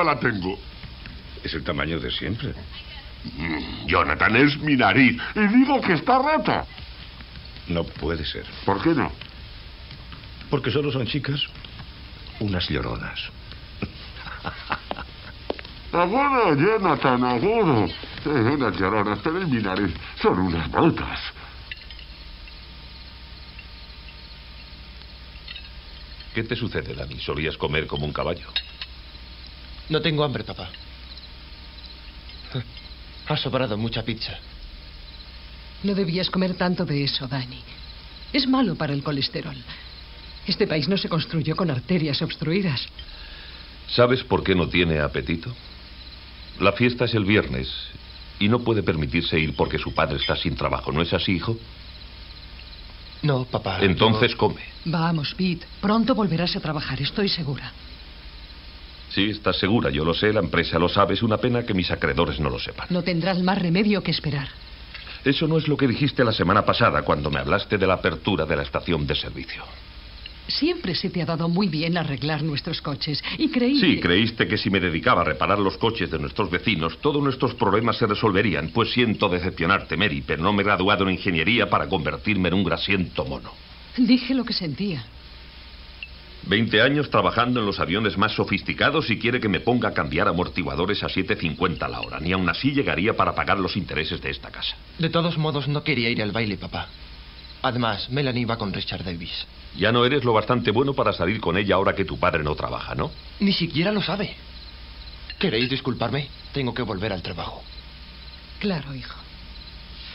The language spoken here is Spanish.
barba la tengo? Es el tamaño de siempre. Jonathan, es mi nariz. Y digo que está rota. No puede ser. ¿Por qué no? Porque solo son chicas. Unas lloronas. Agudo, Jonathan, agudo. Unas lloronas, pero en mi nariz son unas brutas. ¿Qué te sucede, Dani? Solías comer como un caballo. No tengo hambre, papá. Ha sobrado mucha pizza. No debías comer tanto de eso, Dani. Es malo para el colesterol. Este país no se construyó con arterias obstruidas. ¿Sabes por qué no tiene apetito? La fiesta es el viernes y no puede permitirse ir porque su padre está sin trabajo. ¿No es así, hijo? No, papá. Entonces come. Vamos, Pete. Pronto volverás a trabajar, estoy segura. Sí, estás segura, yo lo sé, la empresa lo sabe. Es una pena que mis acreedores no lo sepan. No tendrás más remedio que esperar. Eso no es lo que dijiste la semana pasada cuando me hablaste de la apertura de la estación de servicio. Siempre se te ha dado muy bien arreglar nuestros coches y creí Sí, que... creíste que si me dedicaba a reparar los coches de nuestros vecinos, todos nuestros problemas se resolverían. Pues siento decepcionarte, Mary, pero no me he graduado en ingeniería para convertirme en un grasiento mono. Dije lo que sentía. 20 años trabajando en los aviones más sofisticados y quiere que me ponga a cambiar amortiguadores a 7,50 la hora. Ni aun así llegaría para pagar los intereses de esta casa. De todos modos, no quería ir al baile, papá. Además, Melanie va con Richard Davis. Ya no eres lo bastante bueno para salir con ella ahora que tu padre no trabaja, ¿no? Ni siquiera lo sabe. ¿Queréis disculparme? Tengo que volver al trabajo. Claro, hijo.